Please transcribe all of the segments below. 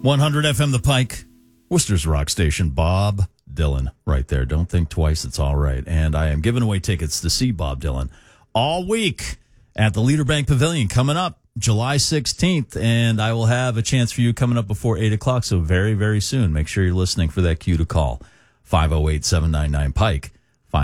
100 FM The Pike, Worcester's rock station. Bob Dylan right there. Don't think twice, it's all right. And I am giving away tickets to see Bob Dylan all week at the Leader Bank Pavilion coming up July 16th. And I will have a chance for you coming up before 8 o'clock, so very, very soon. Make sure you're listening for that cue to call. 508-799-PIKE,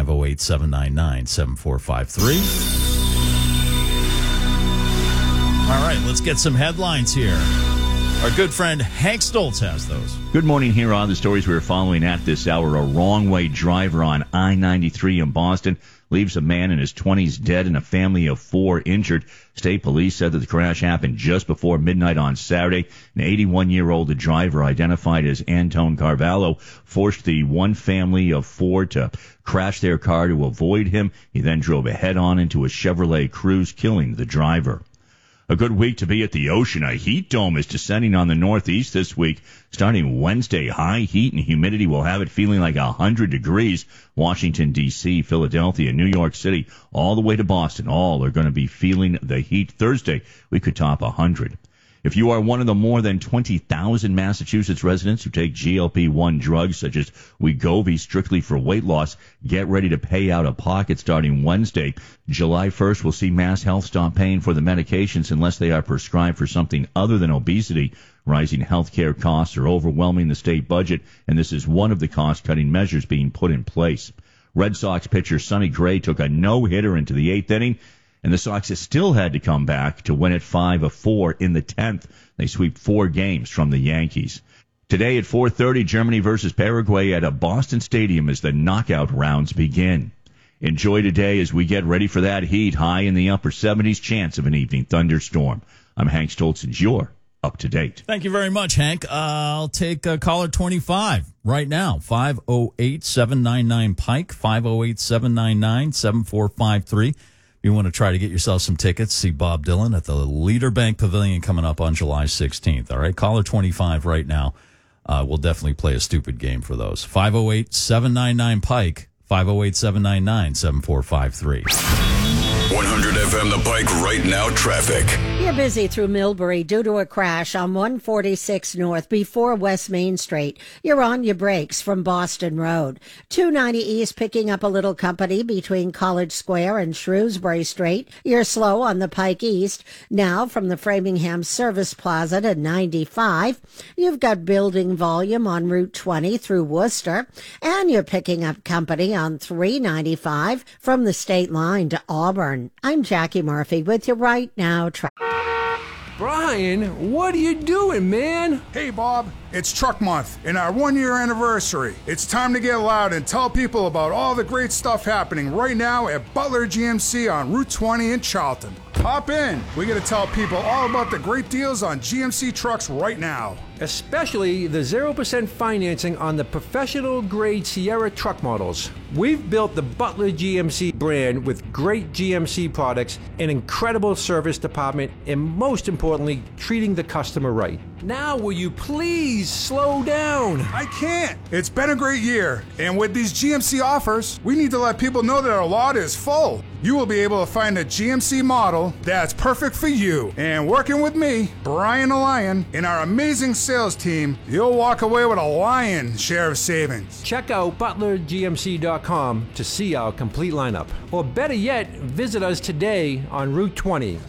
508-799-7453. All right, let's get some headlines here. Our good friend Hank Stoltz has those. Good morning. Here are the stories we're following at this hour. A wrong-way driver on I-93 in Boston leaves a man in his 20s dead and a family of 4 injured. State police said that the crash happened just before midnight on Saturday. An 81-year-old driver, identified as Antone Carvalho, forced the one family of 4 to crash their car to avoid him. He then drove head-on into a Chevrolet Cruze, killing the driver. A good week to be at the ocean. A heat dome is descending on the Northeast this week. Starting Wednesday, high heat and humidity will have it feeling like 100 degrees. Washington, D.C., Philadelphia, New York City, all the way to Boston, all are going to be feeling the heat. Thursday, we could top 100. If you are one of the more than 20,000 Massachusetts residents who take GLP-1 drugs such as Wegovy strictly for weight loss, get ready to pay out of pocket starting Wednesday. July 1st, we'll see MassHealth stop paying for the medications unless they are prescribed for something other than obesity. Rising healthcare costs are overwhelming the state budget, and this is one of the cost-cutting measures being put in place. Red Sox pitcher Sonny Gray took a no-hitter into the 8th inning, and the Sox still had to come back to win at 5-4 in the 10th. They sweep 4 games from the Yankees. Today at 4:30, Germany versus Paraguay at a Boston stadium as the knockout rounds begin. Enjoy today as we get ready for that heat. High in the upper 70s, chance of an evening thunderstorm. I'm Hank Stoltz, and you're up to date. Thank you very much, Hank. I'll take caller 25 right now. 508-799-PIKE, 508-799-7453. You want to try to get yourself some tickets, see Bob Dylan at the Leader Bank Pavilion coming up on July 16th. All right, caller 25 right now. We'll definitely play a stupid game for those. 508-799-PIKE, 508-799-7453. 100 FM The Pike right now traffic. You're busy through Millbury due to a crash on 146 North before West Main Street. You're on your brakes from Boston Road. 290 East picking up a little company between College Square and Shrewsbury Street. You're slow on the Pike East. Now from the Framingham Service Plaza to 95. You've got building volume on Route 20 through Worcester. And you're picking up company on 395 from the state line to Auburn. I'm Jackie Murphy with you right now. Brian, what are you doing, man? Hey, Bob, it's Truck Month and our 1-year anniversary. It's time to get loud and tell people about all the great stuff happening right now at Butler GMC on Route 20 in Charlton. Hop in. We're going to tell people all about the great deals on GMC trucks right now. Especially the 0% financing on the professional-grade Sierra truck models. We've built the Butler GMC brand with great GMC products, an incredible service department, and most importantly, treating the customer right. Now will you please slow down? I can't. It's been a great year. And with these GMC offers, we need to let people know that our lot is full. You will be able to find a GMC model that's perfect for you. And working with me, Brian the Lion, and our amazing sales team, you'll walk away with a lion's share of savings. Check out butlergmc.com to see our complete lineup. Or better yet, visit us today on Route 20.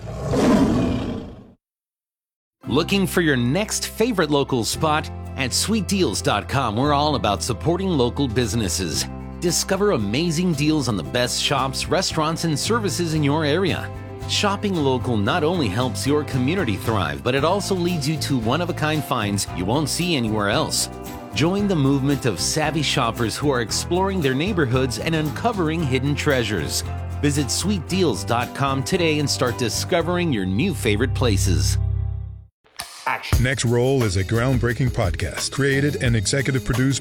Looking for your next favorite local spot? At sweetdeals.com, we're all about supporting local businesses. Discover amazing deals on the best shops, restaurants, and services in your area. Shopping local not only helps your community thrive, but it also leads you to one-of-a-kind finds you won't see anywhere else. Join the movement of savvy shoppers who are exploring their neighborhoods and uncovering hidden treasures. Visit sweetdeals.com today and start discovering your new favorite places. Next Roll is a groundbreaking podcast created and executive produced